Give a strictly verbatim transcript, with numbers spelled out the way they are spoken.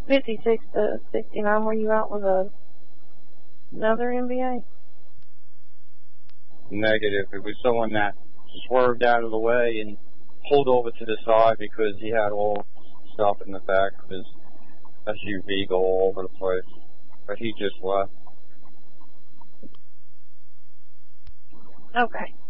fifty-six to sixty-nine, were you out with a, another N B A? Negative. It was someone that swerved out of the way and pulled over to the side because he had all stuff in the back of his S U V go all over the place. But he just left. Okay.